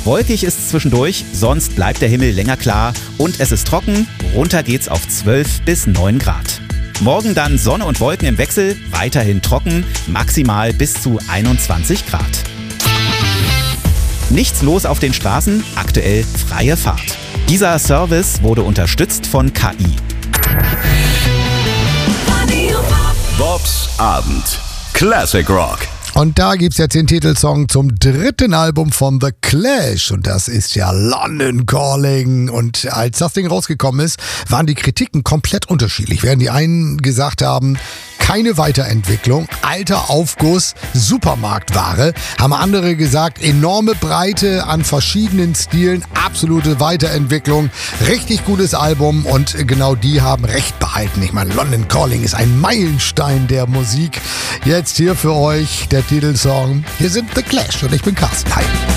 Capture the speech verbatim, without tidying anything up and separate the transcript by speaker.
Speaker 1: Wolkig ist es zwischendurch, sonst bleibt der Himmel länger klar und es ist trocken, runter geht's auf zwölf bis neun Grad. Morgen dann Sonne und Wolken im Wechsel, weiterhin trocken, maximal bis zu einundzwanzig Grad. Nichts los auf den Straßen, aktuell freie Fahrt. Dieser Service wurde unterstützt von K I.
Speaker 2: Bobs Abend. Classic Rock.
Speaker 3: Und da gibt's jetzt den Titelsong zum dritten Album von The Clash. Und das ist ja London Calling. Und als das Ding rausgekommen ist, waren die Kritiken komplett unterschiedlich. Während die einen gesagt haben, keine Weiterentwicklung, alter Aufguss, Supermarktware, haben andere gesagt, enorme Breite an verschiedenen Stilen, absolute Weiterentwicklung, richtig gutes Album und genau die haben recht behalten. Ich meine, London Calling ist ein Meilenstein der Musik. Jetzt hier für euch der Titelsong. Hier sind The Clash und ich bin Carsten. Hi.